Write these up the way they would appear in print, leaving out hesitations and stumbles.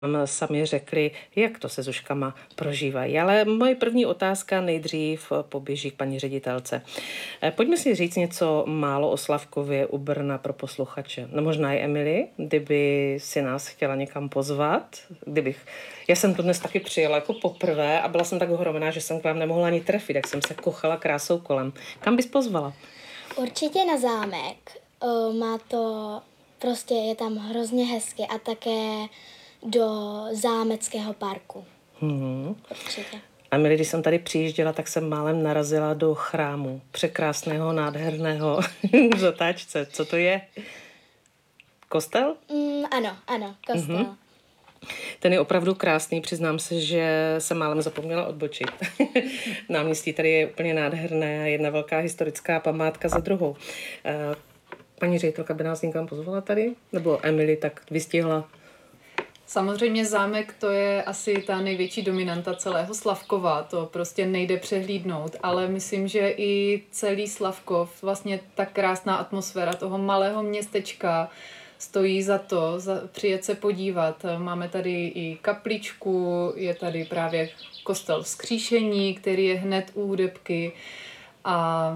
sami řekli, jak to se Zuškama prožívají. Ale moje první otázka nejdřív poběží k paní ředitelce. Pojďme si říct něco málo o Slavkově u Brna pro posluchače. No možná i Emily, kdyby si nás chtěla někam pozvat. Já jsem tu dnes taky přijela jako poprvé a byla jsem tak ohromená, že jsem k vám nemohla ani trefit, jak jsem se kochala krásou kolem. Kam bys pozvala? Určitě na zámek. Má to, prostě je tam hrozně hezky a také do zámeckého parku. Určitě. A Emily, když jsem tady přijížděla, tak jsem málem narazila do chrámu. Překrásného, nádherného v zatáčce. Co to je? Kostel? Ano, kostel. Ten je opravdu krásný, přiznám se, že jsem málem zapomněla odbočit. Náměstí tady je úplně nádherné a jedna velká historická památka za druhou. Paní ředitelka by nás někam pozvala tady? Nebo Emily tak vystihla? Samozřejmě zámek, to je asi ta největší dominanta celého Slavkova, to prostě nejde přehlídnout, ale myslím, že i celý Slavkov, vlastně ta krásná atmosféra toho malého městečka stojí za to, přijet se podívat. Máme tady i kapličku, je tady právě kostel Vzkříšení, který je hned u hudebky a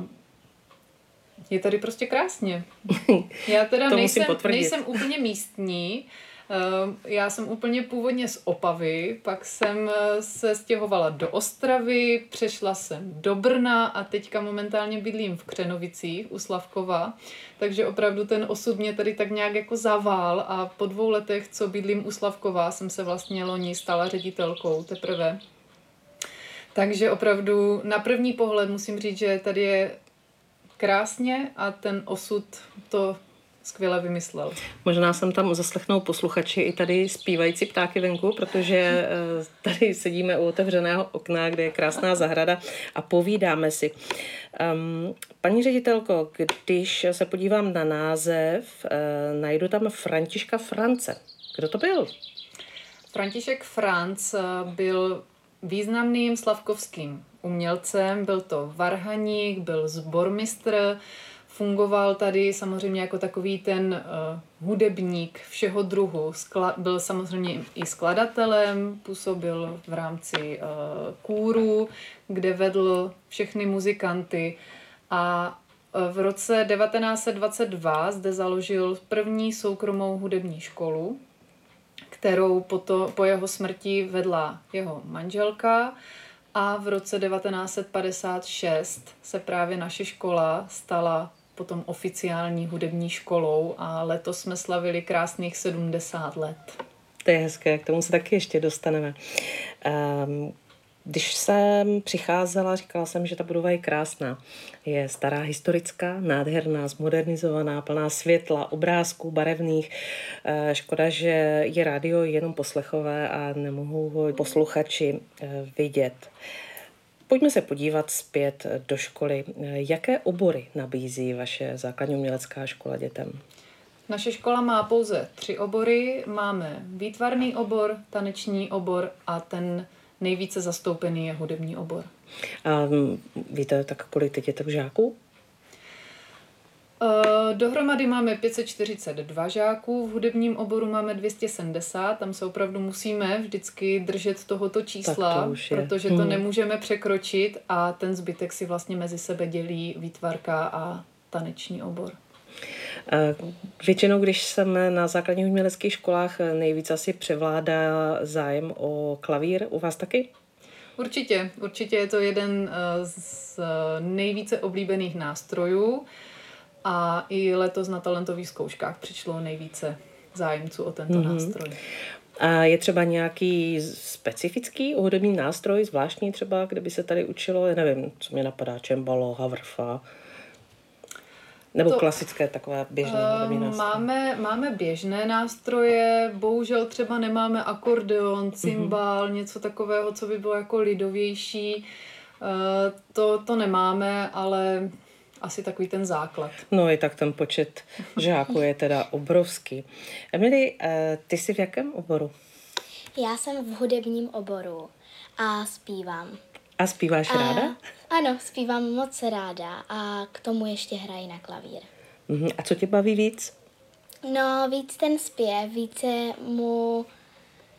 je tady prostě krásně. Já teda nejsem úplně místní, já jsem úplně původně z Opavy, pak jsem se stěhovala do Ostravy, přešla jsem do Brna a teďka momentálně bydlím v Křenovicích u Slavkova, takže opravdu ten osud mě tady tak nějak jako zavál a po 2 letech, co bydlím u Slavkova, jsem se vlastně loni stala ředitelkou teprve. Takže opravdu na první pohled musím říct, že tady je krásně a ten osud to skvěle vymyslel. Možná jsem tam zaslechnou posluchači i tady zpívající ptáky venku, protože tady sedíme u otevřeného okna, kde je krásná zahrada a povídáme si. Paní ředitelko, když se podívám na název, najdu tam Františka France. Kdo to byl? František Franc byl významným slavkovským umělcem, byl to varhaník, byl sbormistr, fungoval tady samozřejmě jako takový ten hudebník všeho druhu. Byl samozřejmě i skladatelem, působil v rámci kůru, kde vedl všechny muzikanty a v roce 1922 zde založil první soukromou hudební školu, kterou po jeho smrti vedla jeho manželka a v roce 1956 se právě naše škola stala potom oficiální hudební školou a letos jsme slavili krásných 70 let. To je hezké, k tomu se taky ještě dostaneme. Když jsem přicházela, říkala jsem, že ta budova je krásná. Je stará, historická, nádherná, zmodernizovaná, plná světla, obrázků barevných. Škoda, že je rádio jenom poslechové a nemohou ho posluchači vidět. Pojďme se podívat zpět do školy. Jaké obory nabízí vaše základní umělecká škola dětem? Naše škola má pouze 3 obory. Máme výtvarný obor, taneční obor a ten nejvíce zastoupený je hudební obor. A víte, tak kolik teď je tak žáků? Dohromady máme 542 žáků, v hudebním oboru máme 270, tam se opravdu musíme vždycky držet tohoto čísla, protože to nemůžeme překročit a ten zbytek si vlastně mezi sebe dělí výtvarka a taneční obor. Většinou, když jsme na základních uměleckých školách, nejvíc asi převládá zájem o klavír. U vás taky? Určitě je to jeden z nejvíce oblíbených nástrojů a i letos na talentových zkouškách přišlo nejvíce zájemců o tento nástroj. A je třeba nějaký specifický hudební nástroj, zvláštní třeba, kde by se tady učilo, já nevím, co mě napadá, čembalo, havrfa, nebo klasické takové běžné hudební nástroje? Máme běžné nástroje, bohužel třeba nemáme akordeon, cymbal, něco takového, co by bylo jako lidovější. To nemáme, ale asi takový ten základ. No i tak ten počet žáků je teda obrovský. Emily, ty jsi v jakém oboru? Já jsem v hudebním oboru a zpívám. A zpíváš ráda? Ano, zpívám moc ráda a k tomu ještě hraji na klavír. A co tě baví víc? No, víc ten zpěv, více mu